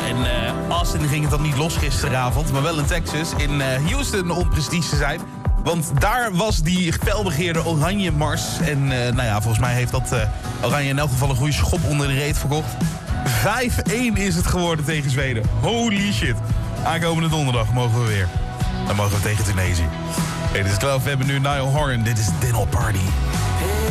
in Austin ging het dan niet los gisteravond, maar wel in Texas. In Houston om precies te zijn. Want daar was die felbegeerde Oranje Mars. En volgens mij heeft dat Oranje in elk geval een goede schop onder de reet verkocht. 5-1 is het geworden tegen Zweden. Holy shit. Aankomende donderdag mogen we weer. Dan mogen we tegen Tunesië. Hey, dit is Geloof, we hebben nu Niall Horan. Dit is Dinner Party.